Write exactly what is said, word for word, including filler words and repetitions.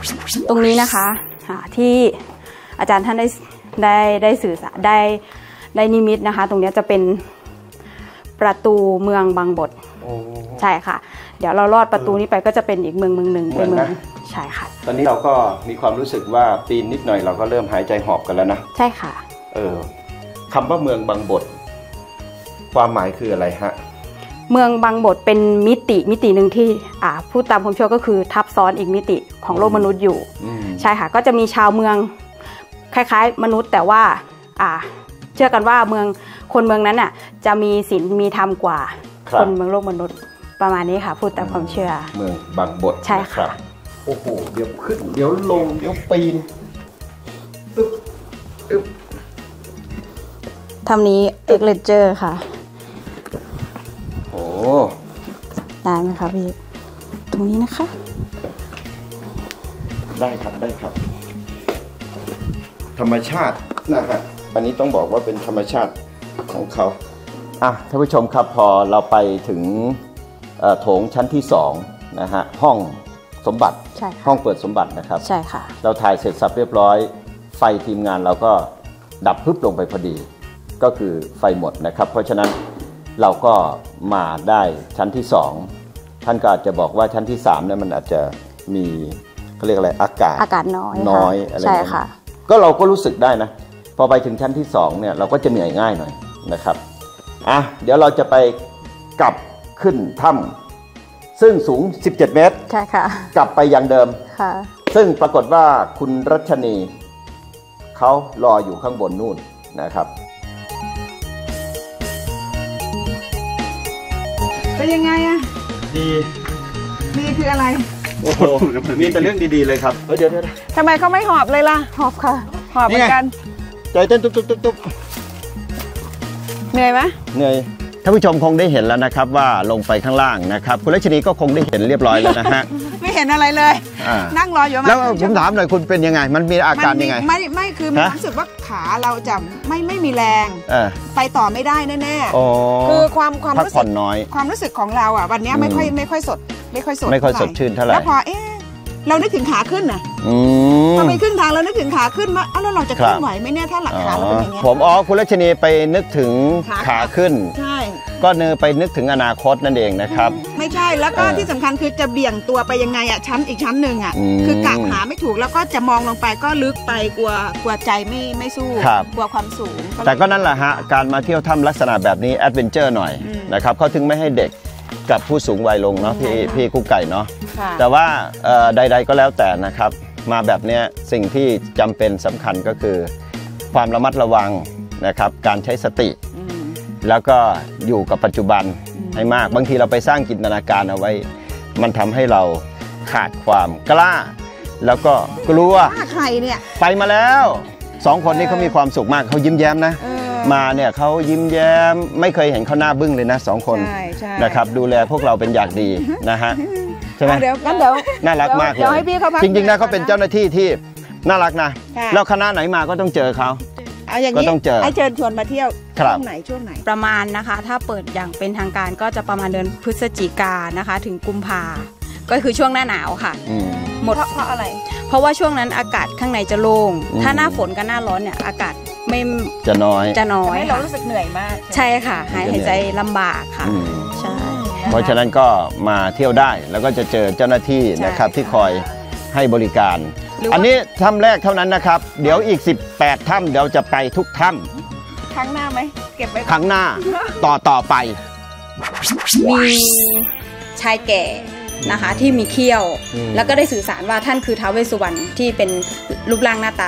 ตรงนี้นะคะที่อาจารย์ท่านได้ได้ได้สื่อสารได้ได้นิมิตนะคะตรงนี้จะเป็นประตูเมืองบางบทใช่ค่ะเดี๋ยวเราลอดประตูนี้ไปก็จะเป็นอีกเมืองเมืองหนึ่งเป็นเมืองใช่ค่ะตอนนี้เราก็มีความรู้สึกว่าปีนนิดหน่อยเราก็เริ่มหายใจหอบกันแล้วนะใช่ค่ะเออคำว่าเมืองบางบทความหมายคืออะไรฮะเมืองบางบทเป็นมิติมิติหนึ่งที่อ่าพูดตามความเชื่อก็คือทับซ้อนอีกมิติของโลกมนุษย์อยู่ใช่ค่ะก็จะมีชาวเมืองคล้ายๆมนุษย์แต่ว่าอ่าเชื่อกันว่าเมืองคนเมืองนั้นน่ะจะมีศีลมีธรรมกว่าคนเมืองโลกมนุษย์ประมาณนี้ค่ะพูดตามความเชื่อเมืองบางบทใช่ค่ะโอ้โหเดี๋ยวขึ้นเดี๋ยวลงเดี๋ยวปีนอึ๊บอึ๊บทำนี้เอ็กเลเจอร์ค่ะโอ้ได้ไหมคะพี่ตรงนี้นะคะได้ครับได้ครับธรรมชาตินะฮะอันนี้ต้องบอกว่าเป็นธรรมชาติของเขาอ่ะท่านผู้ชมครับพอเราไปถึงโถงชั้นที่สองนะฮะห้องสมบัติห้องเปิดสมบัตินะครับใช่ค่ะเราถ่ายเสร็จสับเรียบร้อยไฟทีมงานเราก็ดับพึบลงไปพอดีก็คือไฟหมดนะครับเพราะฉะนั้นเราก็มาได้ชั้นที่สองท่านก็อาจจะบอกว่าชั้นที่สามเนี่ยมันอาจจะมีเขาเรียกอะไรอากาศอากาศน้อยน้อยอะไรอย่างเงี้ยก็เราก็รู้สึกได้นะพอไปถึงชั้นที่สองเนี่ยเราก็จะเหนื่อยง่ายหน่อยนะครับอ่ะเดี๋ยวเราจะไปกลับขึ้นถ้ำซึ่งสูงสิบเจ็ดเมตรใช่ค่ะกลับไปอย่างเดิมค่ะซึ่งปรากฏว่าคุณรัชนีเขารออยู่ข้างบนนู่นนะครับเป็นยังไงอะดีดีคืออะไรโอ้โหมีแต่เรื่องดีๆเลยครับเดี๋ยวๆทำไมเขาไม่หอบเลยล่ะหอบค่ะหอบเหมือนกันใจเต้นตุ๊บตุ๊บตุ๊บเหนื่อยไหมเหนื่อยท่านผู้ชมคงได้เห็นแล้วนะครับว่าลงไปข้างล่างนะครับคุณรัชนีก็คงได้เห็นเรียบร้อยแล้วนะฮะไม่เห็นอะไรเลยนั่งรออยู่มาแล้วผมถามหน่อยคุณเป็นยังไงมันมีอาการยังไงไม่ไม่คือมันรู้สึกว่าขาเราจะไม่ไม่มีแรงไปต่อไม่ได้แน่ๆคือความความรู้สึกความรู้สึกของเราอ่ะวันนี้ไม่ค่อยไม่ค่อยสดไม่ค่อยสดไม่ค่อยสดชื่นเท่าไหร่แล้วพอเอ๊ะเรานึกถึงขาขึ้นนะพอไปขึ้นทางเรานึกถึงขาขึ้นว่าเอ้าแล้วเราจะขึ้นไหวไหมเนี่ยถ้าหลังขาเราเป็นอย่างเงี้ยผมอ๋อคุณรัชนีไปนึกถึงขาขึ้นใช่ก็เนอไปนึกถึงอนาคตนั่นเองนะครับไม่ใช่แล้วก็ที่สำคัญคือจะเบี่ยงตัวไปยังไงอ่ะชั้นอีกชั้นหนึ่งอ่ะคือกะหาไม่ถูกแล้วก็จะมองลงไปก็ลึกไปกลัวกลัวใจไม่ไม่สู้กลัวความสูงแต่ก็นั่นแหละฮะการมาเที่ยวถ้ำลักษณะแบบนี้แอดเวนเจอร์หน่อยนะครับเขาถึงไม่ให้เด็กกับผู้สูงวัยลงเนาะพี่พี่กุ๊กไก่เนาะแต่ว่าใดๆก็แล้วแต่นะครับมาแบบนี้สิ่งที่จำเป็นสำคัญก็คือความระมัดระวังนะครับการใช้สติแล้วก็อยู่กับปัจจุบันให้มากบางทีเราไปสร้างจินตนาการเอาไว้มันทำให้เราขาดความกล้าแล้วก็กลัวใครเนี่ยไปมาแล้วสองคนนี้เขามีความสุขมากเขายิ้มแย้มนะมาเนี่ยเขายิ้มแย้มไม่เคยเห็นเขาหน้าบึ้งเลยนะสองคนนะครับดูแลพวกเราเป็นอย่างดีนะฮะใช่ไหมเดี๋ยวงั้นเดี๋ยวน่ารักมากเลยจริงๆนะเขาเป็นเจ้าหน้าที่ที่น่ารักนะแล้วคณะไหนมาก็ต้องเจอเขาก็ต้องเจอให้เชิญชวนมาเที่ยวช่วงไหนช่วงไหนประมาณนะคะถ้าเปิดอย่างเป็นทางการก็จะประมาณเดือนพฤศจิกายนนะคะถึงกุมภาก็คือช่วงหน้าหนาวค่ะหมดเพราะอะไรเพราะว่าช่วงนั้นอากาศข้างในจะโล่งถ้าหน้าฝนกับหน้าร้อนเนี่ยอากาศไม่จะน้อยจะน้อยให้เรารู้สึกเหนื่อยมากใช่ค่ะหายใจลำบากค่ะใช่เพราะฉะนั้นก็มาเที่ยวได้แล้วก็จะเจอเจ้าหน้าที่นะครับที่คอยให้บริการอันนี้ถ้ำแรกเท่านั้นนะครับเดี๋ยวอีกสิบแปดถ้ำเดี๋ยวจะไปทุกถ้ำครั้งหน้าไหมเก็บไว้ครั้งหน้าต่อต่อไปมีชายแก่นะคะที่มีเขี้ยวแล้วก็ได้สื่อสารว่าท่านคือท้าวเวสสุวรรณที่เป็นรูปร่างหน้าตา